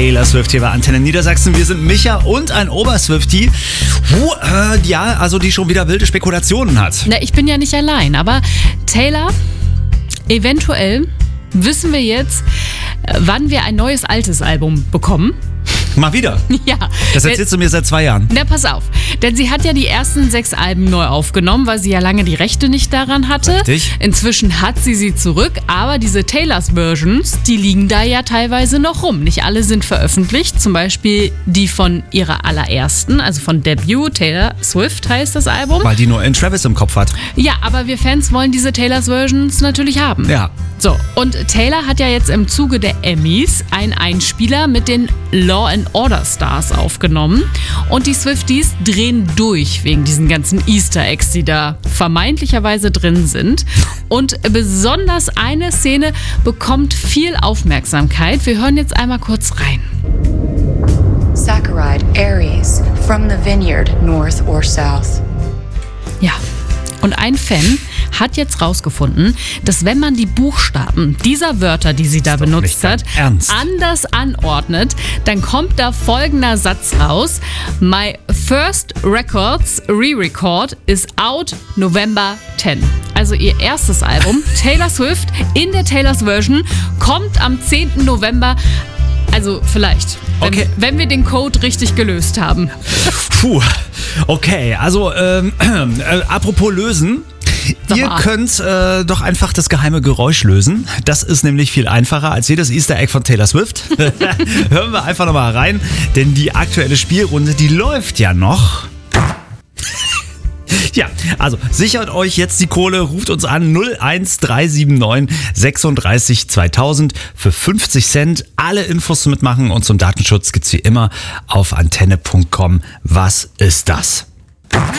Taylor Swift hier bei Antenne Niedersachsen. Wir sind Micha und ein Oberswiftie, die schon wieder wilde Spekulationen hat. Na, ich bin ja nicht allein, aber Taylor, eventuell wissen wir jetzt, wann wir ein neues altes Album bekommen. Mal wieder? Ja. Das erzählst du mir seit 2 Jahren. Na, pass auf. Denn sie hat ja die ersten 6 Alben neu aufgenommen, weil sie ja lange die Rechte nicht daran hatte. Richtig. Inzwischen hat sie zurück, aber diese Taylors Versions, die liegen da ja teilweise noch rum. Nicht alle sind veröffentlicht, zum Beispiel die von ihrer allerersten, also von Debut, Taylor Swift heißt das Album. Weil die nur einen Travis im Kopf hat. Ja, aber wir Fans wollen diese Taylors Versions natürlich haben. Ja. So, und Taylor hat ja jetzt im Zuge der Emmys einen Einspieler mit den Law & Order Stars aufgenommen. Und die Swifties drehen durch wegen diesen ganzen Easter Eggs, die da vermeintlicherweise drin sind. Und besonders eine Szene bekommt viel Aufmerksamkeit. Wir hören jetzt einmal kurz rein. Saccharide, Aries, from the vineyard, north or south. Ja, und ein Fan hat jetzt rausgefunden, dass wenn man die Buchstaben dieser Wörter, die sie da benutzt hat, anders anordnet, dann kommt da folgender Satz raus. My first records re-record is out November 10. Also ihr erstes Album, Taylor Swift, in der Taylor's Version, kommt am 10. November. Also vielleicht, wenn wir den Code richtig gelöst haben. Puh, okay, also apropos lösen. Ihr könnt doch einfach das geheime Geräusch lösen. Das ist nämlich viel einfacher als jedes Easter Egg von Taylor Swift. Hören wir einfach nochmal rein, denn die aktuelle Spielrunde, die läuft ja noch. Ja, also sichert euch jetzt die Kohle, ruft uns an 01379 36 2000 für 50 Cent. Alle Infos zum Mitmachen und zum Datenschutz gibt's wie immer auf antenne.com. Was ist das?